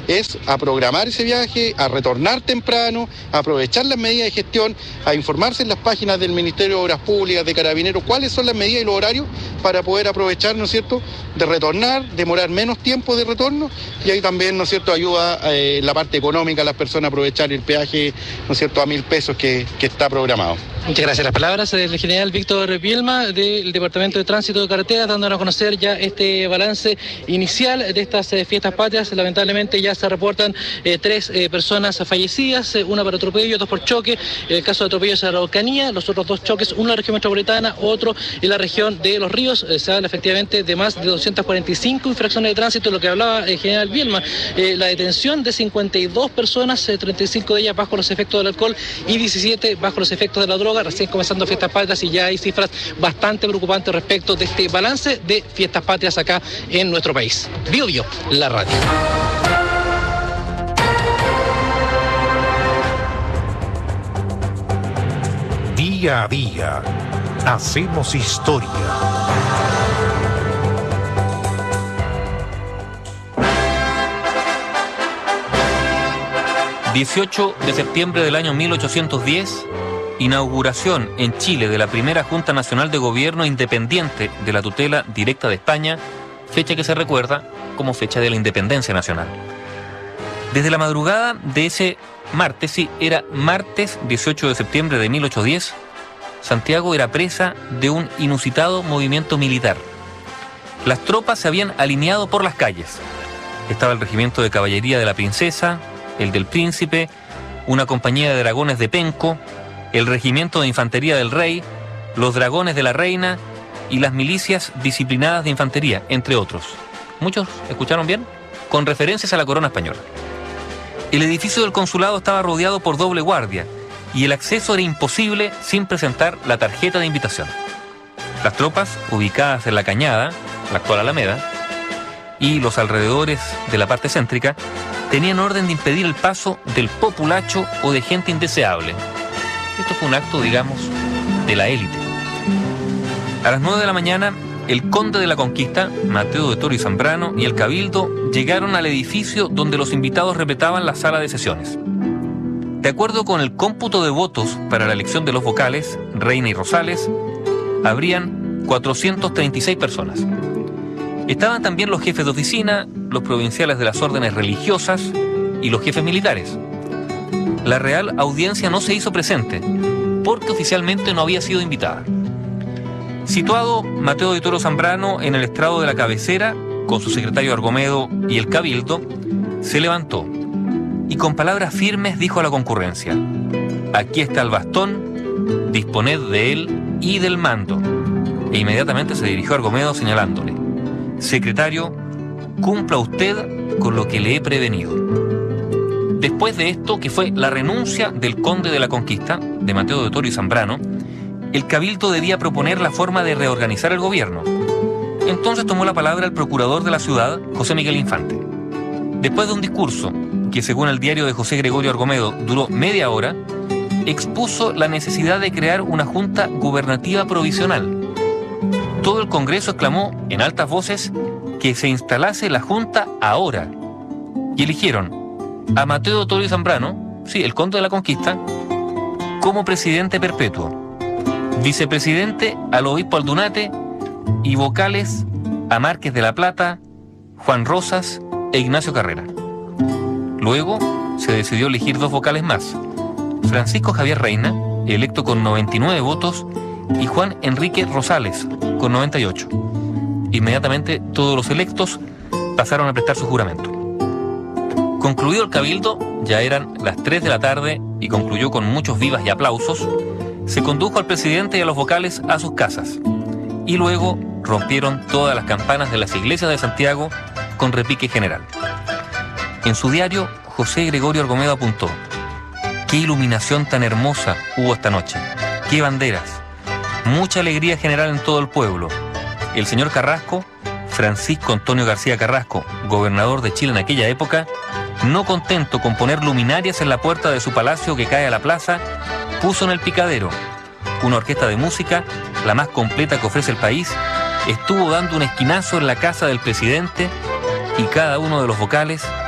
es a programar ese viaje, a retornar temprano, a aprovechar las medidas de gestión, a informarse en las páginas del Ministerio de Obras Públicas, de Carabineros, cuáles son las medidas y los horarios para poder aprovechar, ¿no es cierto?, de retornar, demorar menos tiempo de retorno, y ahí también, ¿no es cierto?, ayuda la parte económica a las personas a aprovechar el peaje, ¿no es cierto?, a 1.000 pesos que está programado. Muchas gracias. Las palabras del general Víctor Bielma del Departamento de Tránsito de Carreteras, dándonos a conocer ya este balance inicial de estas fiestas patrias. Lamentablemente ya se reportan 3 personas fallecidas, una por atropello, 2 por choque. En el caso de atropello es en la Araucanía, los otros 2 choques, uno en la región metropolitana, otro en la región de Los Ríos. Se habla efectivamente de más de 245 infracciones de tránsito, lo que hablaba el general Bielma. La detención de 52 personas, 35 de ellas bajo los efectos del alcohol y 17 bajo los efectos de la droga. Recién comenzando fiestas patrias y ya hay cifras bastante preocupantes respecto de este balance de fiestas patrias acá en nuestro país. Bio Bio, la radio. Día a día, hacemos historia. ...18 de septiembre del año 1810... inauguración en Chile de la primera Junta Nacional de Gobierno independiente de la tutela directa de España, fecha que se recuerda como fecha de la independencia nacional. Desde la madrugada de ese martes, sí, era martes 18 de septiembre de 1810, Santiago era presa de un inusitado movimiento militar. Las tropas se habían alineado por las calles. Estaba el regimiento de caballería de la Princesa, el del Príncipe, una compañía de dragones de Penco, el regimiento de infantería del Rey, los dragones de la Reina y las milicias disciplinadas de infantería, entre otros. ¿Muchos escucharon bien? Con referencias a la corona española. El edificio del consulado estaba rodeado por doble guardia y el acceso era imposible sin presentar la tarjeta de invitación. Las tropas, ubicadas en la Cañada, la actual Alameda, y los alrededores de la parte céntrica, tenían orden de impedir el paso del populacho o de gente indeseable. Esto fue un acto, digamos, de la élite. A las 9 de la mañana, el conde de la Conquista, Mateo de Toro y Zambrano, y el cabildo llegaron al edificio donde los invitados repletaban la sala de sesiones. De acuerdo con el cómputo de votos para la elección de los vocales, Reina y Rosales, habrían 436 personas. Estaban también los jefes de oficina, los provinciales de las órdenes religiosas y los jefes militares. La Real Audiencia no se hizo presente, porque oficialmente no había sido invitada. Situado Mateo de Toro Zambrano en el estrado de la cabecera, con su secretario Argomedo y el cabildo, se levantó y con palabras firmes dijo a la concurrencia: aquí está el bastón, disponed de él y del mando. E inmediatamente se dirigió a Argomedo señalándole: secretario, cumpla usted con lo que le he prevenido. Después de esto, que fue la renuncia del conde de la Conquista, de Mateo de Toro y Zambrano, el cabildo debía proponer la forma de reorganizar el gobierno. Entonces tomó la palabra el procurador de la ciudad, José Miguel Infante. Después de un discurso, que según el diario de José Gregorio Argomedo duró media hora, expuso la necesidad de crear una junta gubernativa provisional. Todo el Congreso exclamó en altas voces que se instalase la junta ahora, y eligieron a Mateo de Toro y Zambrano, sí, el conde de la Conquista, como presidente perpetuo, vicepresidente al obispo Aldunate y vocales a Márquez de la Plata, Juan Rosas e Ignacio Carrera. Luego se decidió elegir 2 vocales más: Francisco Javier Reina, electo con 99 votos, y Juan Enrique Rosales, con 98. Inmediatamente todos los electos pasaron a prestar su juramento. Concluido el cabildo, ya eran las 3 de la tarde y concluyó con muchos vivas y aplausos. Se condujo al presidente y a los vocales a sus casas y luego rompieron todas las campanas de las iglesias de Santiago con repique general. En su diario, José Gregorio Argomedo apuntó: qué iluminación tan hermosa hubo esta noche, qué banderas, mucha alegría general en todo el pueblo. El señor Carrasco, Francisco Antonio García Carrasco, gobernador de Chile en aquella época, no contento con poner luminarias en la puerta de su palacio que cae a la plaza, puso en el picadero una orquesta de música, la más completa que ofrece el país, estuvo dando un esquinazo en la casa del presidente y cada uno de los vocales